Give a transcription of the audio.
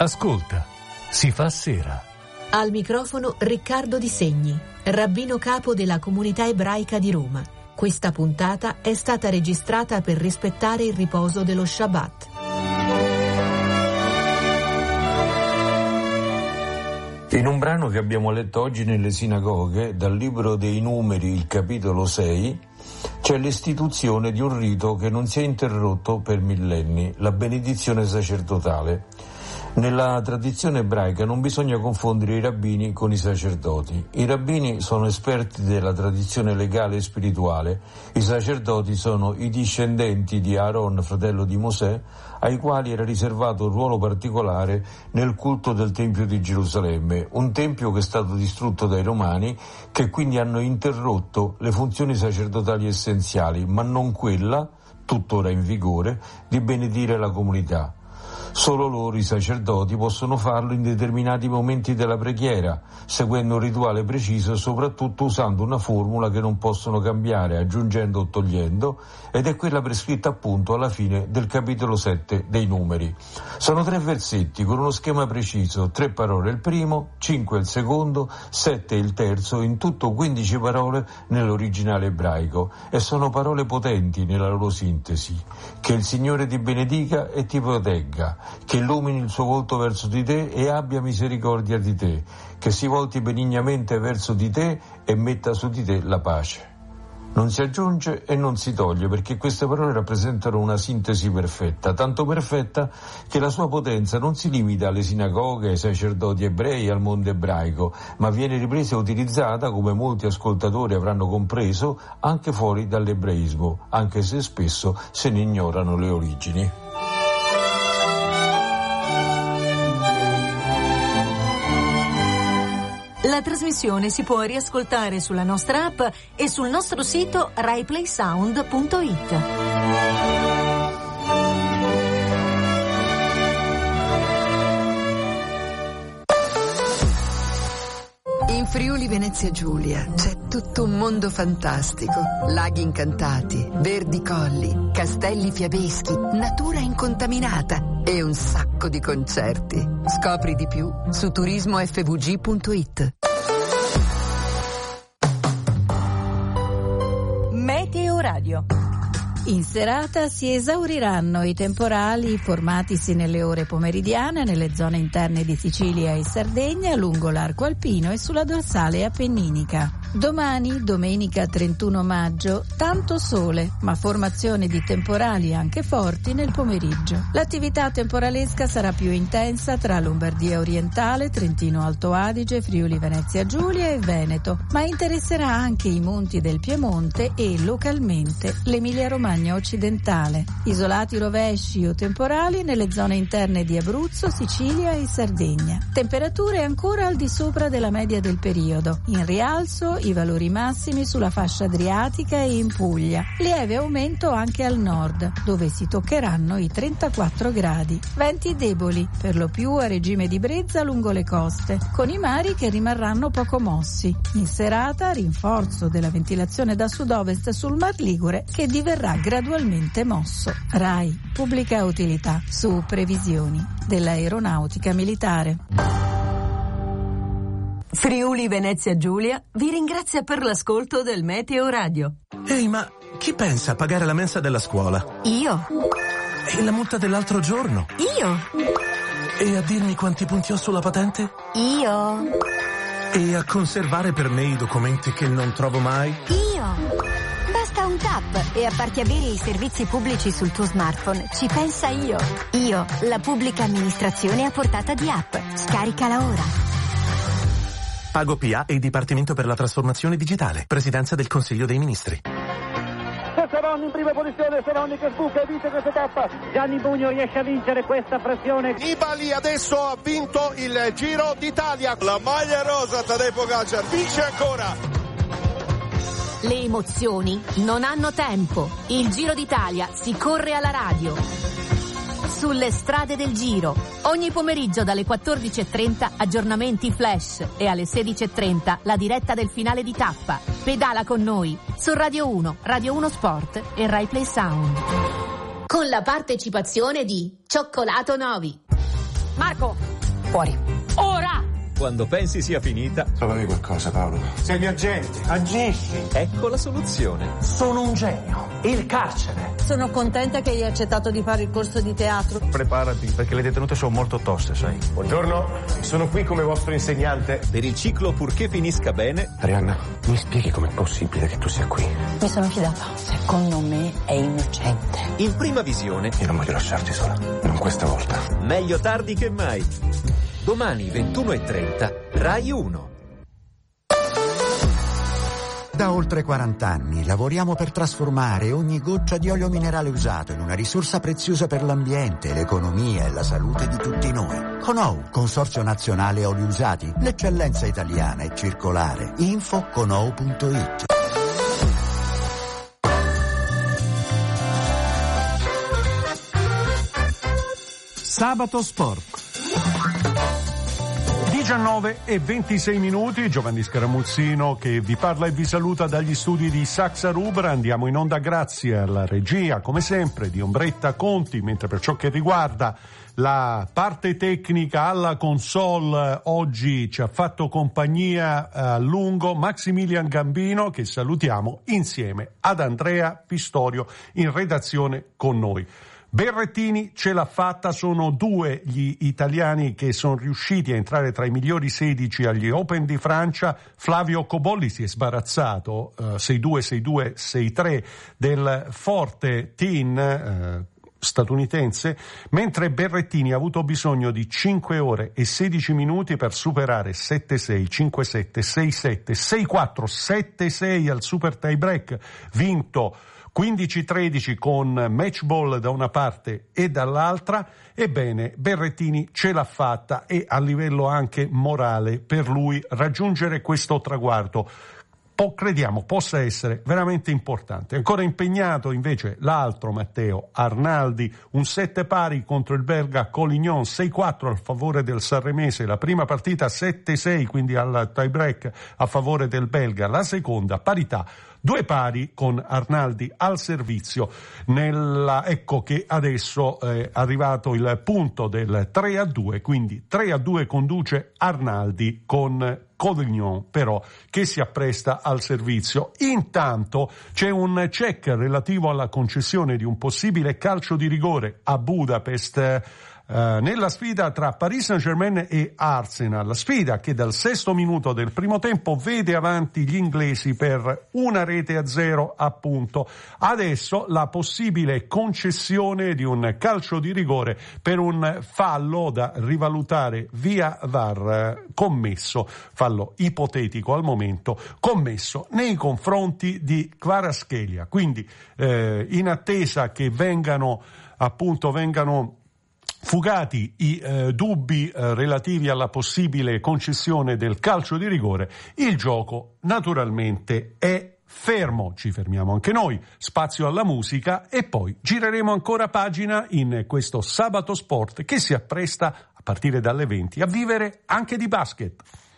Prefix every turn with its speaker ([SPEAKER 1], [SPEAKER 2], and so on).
[SPEAKER 1] Ascolta, si fa sera.
[SPEAKER 2] Al microfono Riccardo Di Segni, rabbino capo della comunità ebraica di Roma. Questa puntata è stata registrata per rispettare il riposo dello Shabbat.
[SPEAKER 3] In un brano che abbiamo letto oggi nelle sinagoghe, dal libro dei Numeri, il capitolo 6, c'è l'istituzione di un rito che non si è interrotto per millenni, la benedizione sacerdotale. Nella tradizione ebraica non bisogna confondere i rabbini con i sacerdoti. I rabbini sono esperti della tradizione legale e spirituale, i sacerdoti sono i discendenti di Aaron, fratello di Mosè, ai quali era riservato un ruolo particolare nel culto del Tempio di Gerusalemme, un tempio che è stato distrutto dai Romani, che quindi hanno interrotto le funzioni sacerdotali essenziali, ma non quella, tuttora in vigore, di benedire la comunità. Solo loro, i sacerdoti, possono farlo in determinati momenti della preghiera, seguendo un rituale preciso e soprattutto usando una formula che non possono cambiare, aggiungendo o togliendo, ed è quella prescritta appunto alla fine del capitolo 7 dei Numeri. Sono 3 versetti con uno schema preciso, 3 parole il primo, 5 il secondo, 7 il terzo, in tutto 15 parole nell'originale ebraico, e sono parole potenti nella loro sintesi. Che il Signore ti benedica e ti protegga, che illumini il suo volto verso di te e abbia misericordia di te, che si volti benignamente verso di te e metta su di te la pace. Non si aggiunge e non si toglie, perché queste parole rappresentano una sintesi perfetta, tanto perfetta che la sua potenza non si limita alle sinagoghe, ai sacerdoti ebrei e al mondo ebraico, ma viene ripresa e utilizzata, come molti ascoltatori avranno compreso, anche fuori dall'ebraismo, anche se spesso se ne ignorano le origini.
[SPEAKER 2] La trasmissione si può riascoltare sulla nostra app e sul nostro sito raiplaysound.it.
[SPEAKER 4] In Friuli Venezia Giulia c'è tutto un mondo fantastico, laghi incantati, verdi colli, castelli fiabeschi, natura incontaminata e un sacco di concerti. Scopri di più su turismofvg.it.
[SPEAKER 2] Meteo Radio.
[SPEAKER 5] In serata si esauriranno i temporali formatisi nelle ore pomeridiane nelle zone interne di Sicilia e Sardegna, lungo l'arco alpino e sulla dorsale appenninica. Domani, domenica 31 maggio, tanto sole, ma formazione di temporali anche forti nel pomeriggio. L'attività temporalesca sarà più intensa tra Lombardia orientale, Trentino Alto Adige, Friuli Venezia Giulia e Veneto, ma interesserà anche i monti del Piemonte e, localmente, l'Emilia Romagna occidentale. Isolati rovesci o temporali nelle zone interne di Abruzzo, Sicilia e Sardegna. Temperature ancora al di sopra della media del periodo. In rialzo i valori massimi sulla fascia adriatica e in Puglia. Lieve aumento anche al nord, dove si toccheranno i 34 gradi. Venti deboli, per lo più a regime di brezza lungo le coste, con i mari che rimarranno poco mossi. In serata rinforzo della ventilazione da sud-ovest sul Mar Ligure, che diverrà gradualmente mosso. RAI, pubblica utilità, su previsioni dell'aeronautica militare.
[SPEAKER 2] Friuli Venezia Giulia vi ringrazia per l'ascolto del Meteo Radio.
[SPEAKER 6] Ehi, ma chi pensa a pagare la mensa della scuola?
[SPEAKER 2] Io.
[SPEAKER 6] E la multa dell'altro giorno?
[SPEAKER 2] Io.
[SPEAKER 6] E a dirmi quanti punti ho sulla patente?
[SPEAKER 2] Io.
[SPEAKER 6] E a conservare per me i documenti che non trovo mai?
[SPEAKER 7] Io. Basta un tap e a farti avere i servizi pubblici sul tuo smartphone. Ci pensa Io. Io, la pubblica amministrazione a portata di app. Scaricala ora.
[SPEAKER 6] Pago PA e il Dipartimento per la Trasformazione Digitale. Presidenza del Consiglio dei Ministri.
[SPEAKER 8] Serroni in prima posizione, Serroni che sbuca e vince questa tappa. Gianni Bugno riesce a vincere questa pressione.
[SPEAKER 9] Nibali adesso ha vinto il Giro d'Italia. La maglia rosa, Tadej Pogačar vince ancora.
[SPEAKER 2] Le emozioni non hanno tempo. Il Giro d'Italia si corre alla radio. Sulle strade del Giro, ogni pomeriggio dalle 14.30 aggiornamenti flash e alle 16.30 la diretta del finale di tappa. Pedala con noi su Radio 1, Radio 1 Sport e Rai Play Sound. Con la partecipazione di Cioccolato Novi. Marco, fuori. Ora!
[SPEAKER 1] Quando pensi sia finita,
[SPEAKER 10] trovami qualcosa, Paolo. Sei mio agente, agisci.
[SPEAKER 1] Ecco la soluzione.
[SPEAKER 10] Sono un genio. Il carcere.
[SPEAKER 5] Sono contenta che hai accettato di fare il corso di teatro.
[SPEAKER 10] Preparati, perché le detenute sono molto toste, sai. Buongiorno, sono qui come vostro insegnante.
[SPEAKER 1] Per il ciclo Purché finisca bene.
[SPEAKER 10] Arianna, mi spieghi com'è possibile che tu sia qui?
[SPEAKER 5] Mi sono fidata. Secondo me è innocente.
[SPEAKER 1] In prima visione.
[SPEAKER 10] Io non voglio lasciarti sola, non questa volta.
[SPEAKER 1] Meglio tardi che mai. Domani 21:30, Rai 1.
[SPEAKER 11] Da oltre 40 anni lavoriamo per trasformare ogni goccia di olio minerale usato in una risorsa preziosa per l'ambiente, l'economia e la salute di tutti noi. Conou, Consorzio Nazionale Oli Usati, l'eccellenza italiana è circolare. Info conou.it.
[SPEAKER 12] Sabato Sport. 19:26, Giovanni Scaramuzzino che vi parla e vi saluta dagli studi di Saxa Rubra. Andiamo in onda grazie alla regia, come sempre, di Ombretta Conti, mentre per ciò che riguarda la parte tecnica alla console oggi ci ha fatto compagnia a lungo Maximilian Gambino, che salutiamo, insieme ad Andrea Pistorio in redazione con noi. Berrettini ce l'ha fatta, sono 2 gli italiani che sono riusciti a entrare tra i migliori 16 agli Open di Francia. Flavio Cobolli si è sbarazzato 6-2, 6-2, 6-3 del forte team statunitense, mentre Berrettini ha avuto bisogno di 5 ore e 16 minuti per superare 7-6, 5-7, 6-7, 6-4, 7-6 al super tie break, vinto 15-13 con match ball da una parte e dall'altra. Ebbene, Berrettini ce l'ha fatta, e a livello anche morale per lui raggiungere questo traguardo crediamo possa essere veramente importante. Ancora impegnato invece l'altro Matteo Arnaldi, un 7 pari contro il belga Collignon, 6-4 a favore del sanremese, la prima partita 7-6 quindi al tie break a favore del belga, la seconda parità 2 pari con Arnaldi al servizio. Ecco che adesso è arrivato il punto del 3-2, quindi 3-2 conduce Arnaldi con Collignon però che si appresta al servizio. Intanto c'è un check relativo alla concessione di un possibile calcio di rigore a Budapest nella sfida tra Paris Saint-Germain e Arsenal, sfida che dal 6° minuto del primo tempo vede avanti gli inglesi per 1-0 appunto. Adesso la possibile concessione di un calcio di rigore per un fallo da rivalutare via VAR commesso, fallo ipotetico al momento, commesso nei confronti di Kvaratskhelia. Quindi in attesa che vengano fugati i dubbi relativi alla possibile concessione del calcio di rigore, il gioco naturalmente è fermo. Ci fermiamo anche noi, spazio alla musica e poi gireremo ancora pagina in questo Sabato Sport che si appresta a partire dalle 20 a vivere anche di basket.